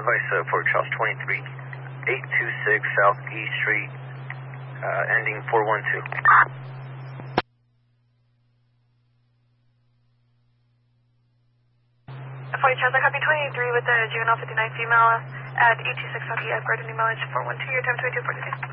Advice Fort Charles 23, 826 South E Street, ending 412. Fort Charles, I copy 23 with the juvenile 59 female at 826 South E. I've got a new mileage 412, your time 2242.